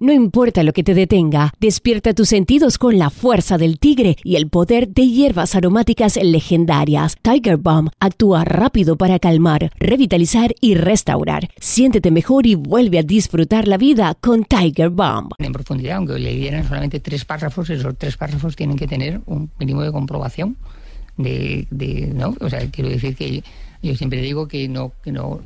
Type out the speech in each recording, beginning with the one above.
No importa lo que te detenga, despierta tus sentidos con la fuerza del tigre y el poder de hierbas aromáticas legendarias. Tiger Balm actúa rápido para calmar, revitalizar y restaurar. Siéntete mejor y vuelve a disfrutar la vida con Tiger Balm. En profundidad, aunque le dieran solamente 3 párrafos, esos 3 párrafos tienen que tener un mínimo de comprobación ¿no? O sea, quiero decir que yo siempre digo que no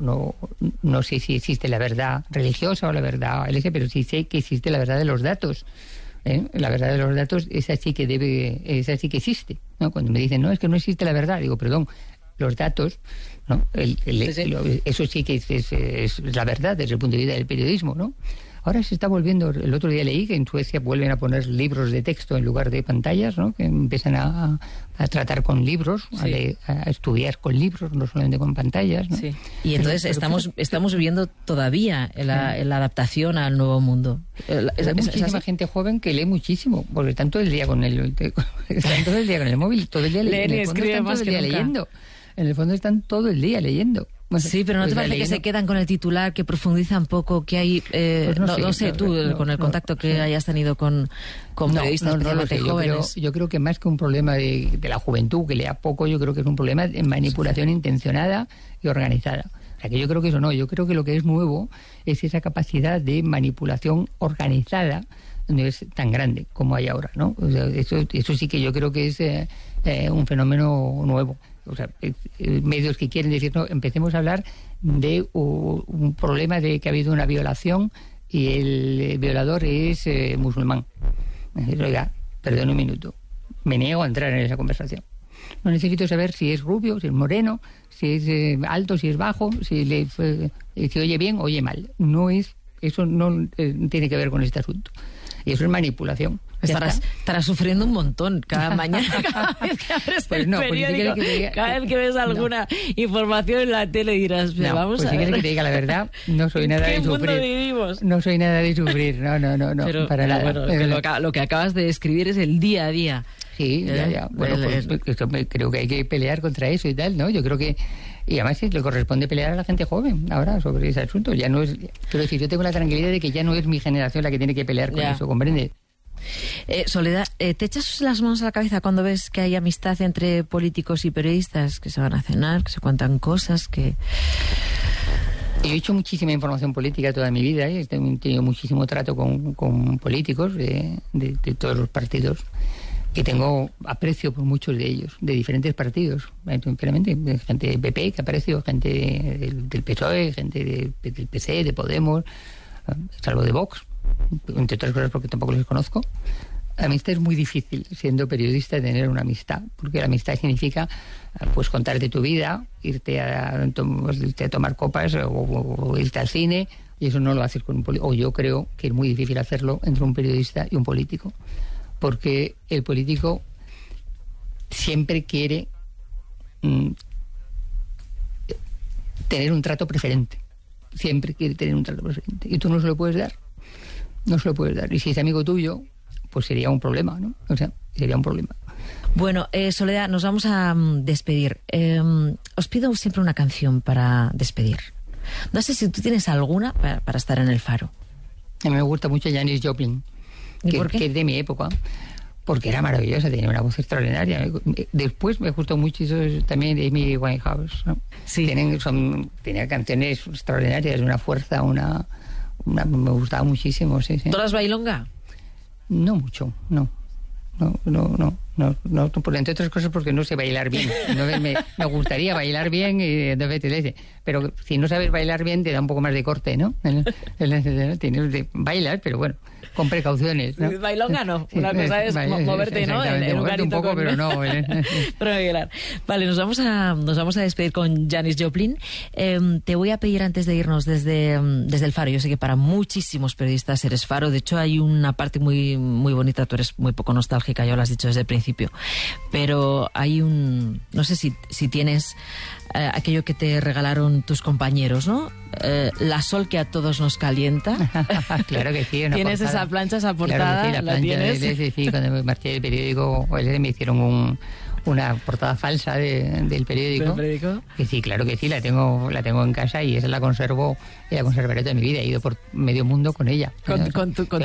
sé si existe la verdad religiosa o la verdad LG, pero sí sé que existe la verdad de los datos. La verdad de los datos, esa sí que existe, ¿no? Cuando me dicen, no, es que no existe la verdad, digo, perdón, los datos, ¿no? Eso sí que es la verdad desde el punto de vista del periodismo, ¿no? Ahora se está volviendo, el otro día leí que en Suecia vuelven a poner libros de texto en lugar de pantallas, ¿no? Que empiezan a tratar con libros, sí, a estudiar con libros, no solamente con pantallas, ¿no? Sí. Y entonces estamos viviendo todavía la adaptación al nuevo mundo. Hay muchísima gente joven que lee muchísimo, porque están todo el día con el móvil, todo el día leyendo. En el fondo están todo el día leyendo. Bueno, sí, pero ¿no te parece que se quedan con el titular, que profundizan poco, que hay... pues no sé, tú, con el contacto que hayas tenido con periodistas especialmente jóvenes. Yo creo que más que un problema de la juventud, que lea poco, yo creo que es un problema de manipulación intencionada y organizada. O sea, que yo creo que eso no. Yo creo que lo que es nuevo es esa capacidad de manipulación organizada, no es tan grande como hay ahora, ¿no? O sea, eso sí que yo creo que es un fenómeno nuevo. O sea, medios que quieren decir, no, empecemos a hablar de un problema de que ha habido una violación y el violador es musulmán. Oiga, perdón un minuto, me niego a entrar en esa conversación. No necesito saber si es rubio, si es moreno, si es alto, si es bajo, si oye bien o oye mal. Eso no tiene que ver con este asunto. Y eso es manipulación. Estarás sufriendo un montón cada mañana, cada vez que abres el periódico, cada vez que ves alguna información en la tele dirás, vamos a ver. Si quieres que te diga la verdad, no soy nada de sufrir. ¿En qué mundo vivimos? No soy nada de sufrir, no, pero, para nada. Bueno, lo que acabas de describir es el día a día. Sí, ya. Bueno, creo que hay que pelear contra eso y tal, ¿no? Yo creo que... Y además le corresponde pelear a la gente joven ahora sobre ese asunto. Ya no es... Quiero decir, yo tengo la tranquilidad de que ya no es mi generación la que tiene que pelear con eso, ¿comprende? Soledad, ¿te echas las manos a la cabeza cuando ves que hay amistad entre políticos y periodistas, que se van a cenar, que se cuentan cosas, que... Yo he hecho muchísima información política toda mi vida, he tenido muchísimo trato con políticos de todos los partidos, que tengo aprecio por muchos de ellos, de diferentes partidos, sinceramente, gente del PP que aprecio, gente del PSOE, gente del PC, de Podemos, salvo de Vox, entre otras cosas porque tampoco los conozco. La amistad es muy difícil, siendo periodista, tener una amistad, porque la amistad significa pues contarte tu vida, irte a tomar copas o irte al cine, y eso no lo haces con un político. O yo creo que es muy difícil hacerlo entre un periodista y un político, porque el político siempre quiere tener un trato preferente. Siempre quiere tener un trato preferente. Y tú no se lo puedes dar. No se lo puedes dar. Y si es amigo tuyo, pues sería un problema, ¿no? O sea, sería un problema. Bueno, Soledad, nos vamos a despedir. Os pido siempre una canción para despedir. No sé si tú tienes alguna para estar en el Faro. A mí me gusta mucho Janis Joplin. ¿Por qué? Que es de mi época, porque era maravillosa, tenía una voz extraordinaria. Después me gustó mucho eso también de Amy Winehouse, ¿no? Sí. Tenía canciones extraordinarias, una fuerza, me gustaba muchísimo, sí. ¿Tú las bailonga? No mucho, no, por entre otras cosas porque no sé bailar bien. Me gustaría bailar bien, pero si no sabes bailar bien te da un poco más de corte, ¿no? Bailar, pero bueno, con precauciones, ¿no? Bailonga no, una cosa es moverte, ¿no? En un garito un poco, pero no. Pero bailar. Vale, nos vamos a despedir con Janis Joplin. Te voy a pedir antes de irnos desde el Faro. Yo sé que para muchísimos periodistas eres Faro. De hecho, hay una parte muy, muy bonita. Tú eres muy poco nostálgica, ya lo has dicho desde el principio. Pero hay no sé si tienes aquello que te regalaron tus compañeros, ¿no? La Sol que a todos nos calienta. Claro que sí. ¿Tienes portada. esa plancha, esa portada? Claro que sí, ¿La tienes? Sí, cuando me marché del periódico, me hicieron una portada falsa del periódico. ¿Del periódico? Que sí, claro que sí, la tengo en casa y esa la conservo y la conservaré toda mi vida. He ido por medio mundo con ella. Con